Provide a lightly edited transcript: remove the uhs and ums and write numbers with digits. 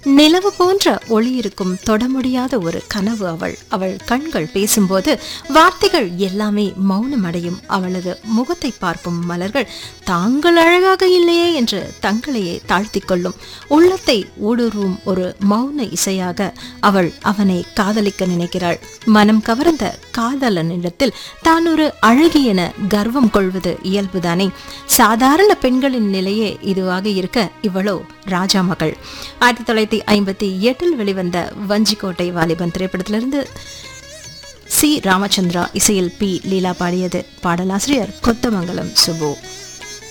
நிலவு போன்ற ஒளி இருக்கும் தொட முடியாத ஒரு கனவு அவள் கண்கள் பேசும்போது வார்த்தைகள் எல்லாமே மௌனம் அடையும். அவளது முகத்தை பார்க்கும் மலர்கள் தாங்கள் அழகாக இல்லையே என்று தங்களையே தாழ்த்திக் கொள்ளும். உள்ளத்தை ஊடுருவும் ஒரு மௌன இசையாக அவள் அவனை காதலிக்க நினைக்கிறாள். மனம் கவர்ந்த காதலனிடத்தில் தான் ஒரு அழகி என கர்வம் கொள்வது இயல்புதானே. சாதாரண பெண்களின் நிலையே இதுவாக இருக்க இவளோ ராஜா மகள். 1958 வெளிவந்த வஞ்சிக்கோட்டை வாலிபன் திரைப்படத்திலிருந்து சி ராமச்சந்திரா இசையில் பி லீலா பாடியது. பாடலாசிரியர் கொத்தமங்கலம் சுபு.